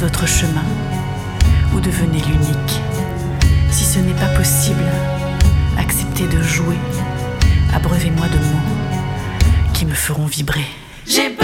votre chemin ou devenez l'unique. Si ce n'est pas possible, acceptez de jouer. Abreuvez-moi de mots qui me feront vibrer. J'ai